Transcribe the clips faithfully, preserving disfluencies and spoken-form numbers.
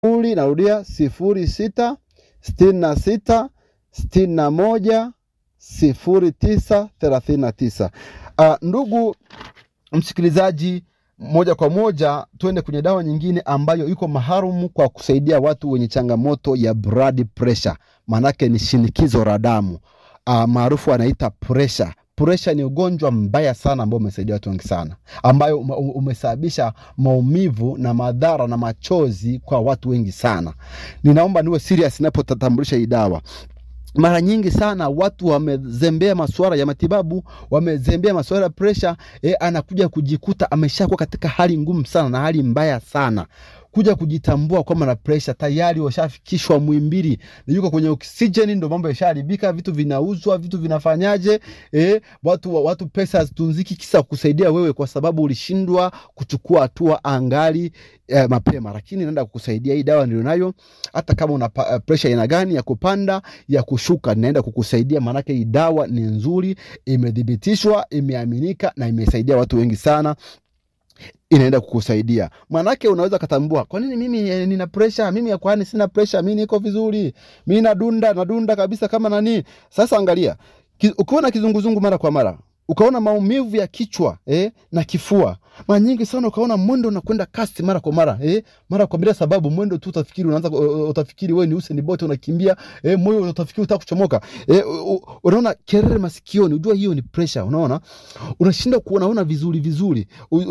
Uli narudia sifuri sita sitini na sita sitini na moja sifuri tisa thelathini na tisa. Uh, ndugu msikilizaji, moja kwa moja tuende kwenye dawa nyingine ambayo iko maharumu kwa kusaidia watu wenye changamoto ya blood pressure. Manake ni shinikizo la damu. Uh, maarufu anaita pressure. Pressure ni ugonjwa mbaya sana ambao umesaidia watu wengi sana, ambayo umesababisha maumivu na madhara na machozi kwa watu wengi sana. Ninaomba niwe serious ninapotambulisha hii dawa. Mara nyingi sana watu wamezembea masuala ya matibabu, wamezembea masuala ya pressure, eh, anakuja kujikuta ameshakuwa katika hali ngumu sana na hali mbaya sana. Kuja kujitambua kwamba na pressure tayari washafikishwa Muhimbili, na yuko kwenye oxygen, ndio mambo yasharibika, vitu vinauzwa, vitu vinafanyaje, eh, watu watu pesa hazitunziki kisa kusaidia wewe kwa sababu ulishindwa kuchukua hatua angali eh, mapema. Lakini naenda kukusaidia hii dawa nilionayo, hata kama una uh, pressure ina gani ya kupanda, ya kushuka, naenda kukusaidia. Maana hii dawa ni nzuri, imedhibitishwa, imeaminika na imesaidia watu wengi sana. Inaenda kukusaidia. Manake unaweza katambua, kwa nini mimi eh, nina pressure, mimi ya kwani sina pressure, mimi niko vizuri, mimi nadunda nadunda kabisa kama nani. Sasa angalia, ukiona kizunguzungu mara kwa mara, ukaona maumivu ya kichwa eh, na kifua mara nyingi sana, ukaona mwendo unakwenda kasi mara kwa mara eh, mara kwa bila sababu, mwendo tu utafikiri unaanza utafikiri wewe ni Usain Bolt unakimbia, eh, moyo utafikiri utaka kuchomoka, eh, unaona kelele masikioni, unajua hiyo ni pressure. Unaona unashinda kuona vizuri vizuri,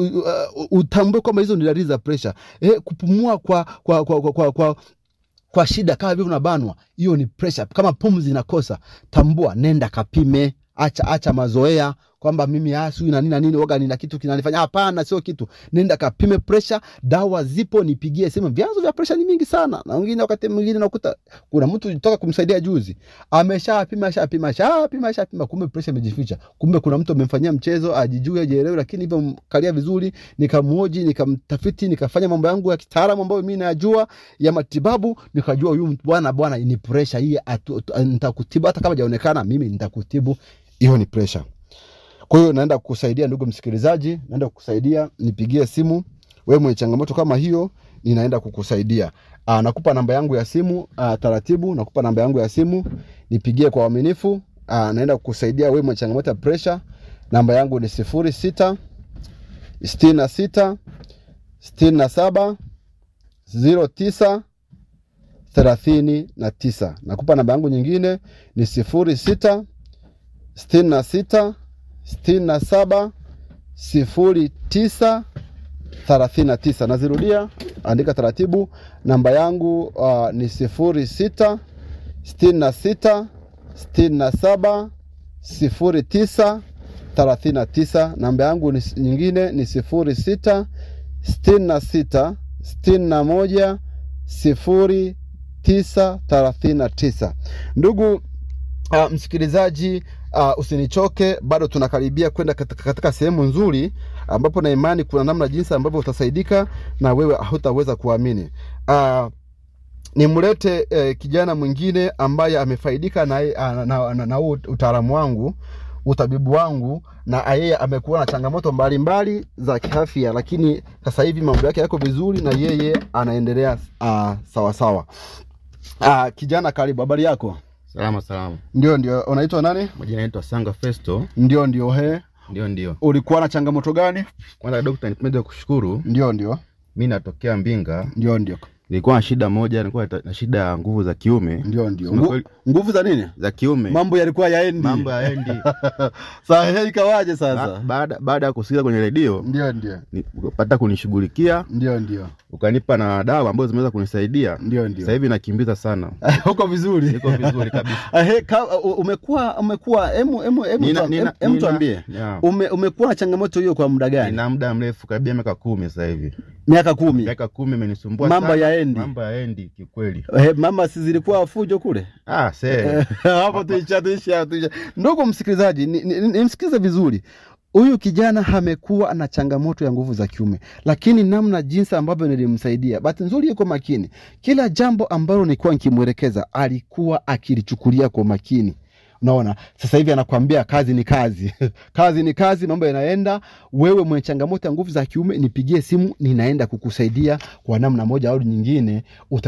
utambue kwamba hizo ni dalili za pressure. Eh, kupumua kwa kwa kwa kwa, kwa, kwa kwa shida kama vile unabanwa, hiyo ni pressure. Kama pumzi inakosa, tambua, nenda kapime. Acha acha mazoea kwamba mimi asu na nini na nini waga nina kitu kinanifanya. Hapana, sio kitu. Nenda kapime pressure. Dawa zipo, nipigie simu. Vyanzo vya pressure ni mingi sana. Na wengine wakati mwingine nakuta kuna mtu kutoka kumsaidia juzi, ameshapima ashapima ashapima ashapima, kumbe pressure imejificha. Kumbe kuna mtu amemfanyia mchezo, ajijue ajielewe. Lakini hivyo kalia vizuri, nikamuoji, nikamtafiti, nikafanya mambo yangu ya kitaalamu ambayo mimi najua ya matibabu, nikajua huyu bwana bwana ni pressure hii, nitakutibu hata kama hajaonekana, mimi nitakutibu. Hiyo ni pressure. Kwa hiyo naenda kukusaidia ndugu msikilizaji, naenda kukusaidia, nipigie simu. Wewe mwenye changamoto kama hiyo, ninaenda kukusaidia. Aa, nakupa namba yangu ya simu, aa, taratibu, nakupa namba yangu ya simu, nipigie kwa uaminifu. Aa, naenda kukusaidia wewe mwenye changamoto ya pressure. Namba yangu ni sifuri sita sitini na sita sitini na saba ziro tisa thelathini na tisa. Nakupa namba yangu nyingine ni sifuri sita sitini na sita sitini na saba sifuri tisa thelathini na tisa. Nazirudia, andika taratibu. Namba yangu uh, ni sifuri sita sitini na sita sitini na saba sifuri tisa thelathini na tisa. Namba yangu ni, nyingine ni sifuri sita sitini na sita sitini na moja sifuri tisa thelathini na tisa. Ndugu uh, msikilizaji, Uh, usinichoke, bado tunakaribia kwenda katika, katika sehemu nzuri ambapo na imani kuna namna jinsi ambavyo utasaidika na wewe hutaweza kuamini. Uh, nimlete uh, kijana mwingine ambaye amefaidika na uh, na, na, na utaalamu wangu, utabibu wangu, na yeye amekuwa na changamoto mbalimbali za kiafya, lakini sasa hivi mambo yake yako vizuri na yeye anaendelea uh, sawa sawa. Uh, kijana, karibu, habari yako? Salama salama. Ndio ndio, unaitwa nani? Majina naitwa Sanga Festo. Ndio ndio, he. Ndio ndio. Ulikuwa na changamoto gani? Kwanza daktari, nipende kushukuru. Ndio ndio. Mimi natokea Mbinga. Ndio ndio. Nilikuwa na shida moja, nilikuwa na shida ya nguvu za kiume. Ndio ndio. Ngu, nguvu za nini? Za kiume. Mambo yalikuwa yaendi. Mambo yaendi. Sasa ikawaje sasa? Baada baada ya kusikia kwenye redio, ndio ndio, ukapata kunishughulikia. Ndio ndio. Ukanipa na dawa ambazo zimeweza kunisaidia. Ndio ndio. Sasa hivi nakimbiza sana. Uko vizuri? Niko vizuri kabisa. Eh, umekuwa umekuwa emu emu emu tuambie. Ume umekuwa na changamoto hiyo kwa muda gani? Nina muda mrefu, karibia miaka kumi sasa hivi. Miaka kumi. Miaka kumi imenisumbua sana. Mambo yaendi. Mambo yaendi kikweli. Eh, mama si zilikuwa fujo kule? Ah, see. Hapo tuisha tuisha tuisha. Ndugu msikilizaji, nimsikize vizuri. Huyu kijana amekuwa na changamoto ya nguvu za kiume, lakini namna jinsi ambavyo nilimsaidia, bahati nzuri yuko makini. Kila jambo ambalo nilikuwa nikimwelekeza alikuwa akilichukulia kwa makini. Unaona, sasa hivi anakuambia kazi ni kazi. Kazi ni kazi, mambo yanaenda. Wewe mwenye changamoto ya nguvu za kiume, nipigie simu, ninaenda kukusaidia kwa namna moja au nyingine.